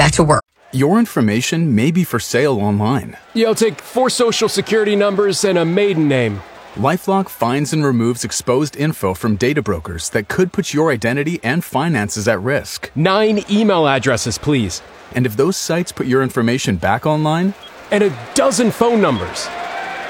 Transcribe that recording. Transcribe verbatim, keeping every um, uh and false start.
back to work. Your information may be for sale online. You'll take four social security numbers and a maiden name. LifeLock finds and removes exposed info from data brokers that could put your identity and finances at risk. Nine email addresses, please. And if those sites put your information back online? And a dozen phone numbers.